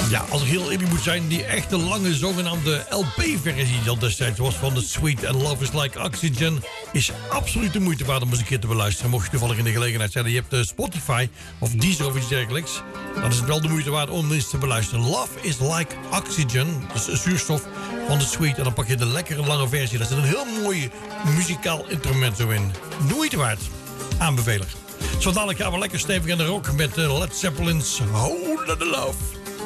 Ja, als ik heel eerlijk moet zijn, die echte lange zogenaamde LP-versie die al destijds was van The Sweet and Love is Like Oxygen is absoluut de moeite waard om eens een keer te beluisteren. Mocht je toevallig in de gelegenheid zijn, je hebt Spotify of Deezer of iets dergelijks, dan is het wel de moeite waard om eens te beluisteren. Love is Like Oxygen, dus zuurstof van The Sweet. En dan pak je de lekkere lange versie. Daar zit een heel mooi muzikaal intermezzo in. De moeite waard. Aanbeveler. Zo dadelijk gaan we lekker stevig in de rock met Led Zeppelin's Hold the Love.